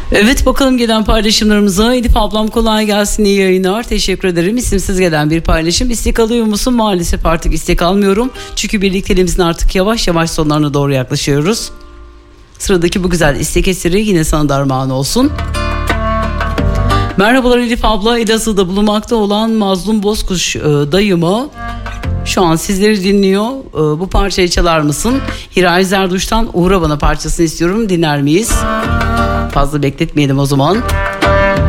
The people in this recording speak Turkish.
Evet, bakalım gelen paylaşımlarımıza. Elif ablam kolay gelsin, iyi yayınlar, teşekkür ederim. İsimsiz gelen bir paylaşım. İstek alıyor musun? Maalesef artık istek almıyorum. Çünkü birlikteliğimizin artık yavaş yavaş sonlarına doğru yaklaşıyoruz. Sıradaki bu güzel istek eseri yine sana da armağan olsun. Merhabalar Elif abla, Elazığ'da bulunmakta olan Mazlum Bozkuş dayımı şu an sizleri dinliyor. Bu parçayı çalar mısın? Hiray Zerduş'tan Uğra Bana parçasını istiyorum. Dinler miyiz? Fazla bekletmeyelim o zaman.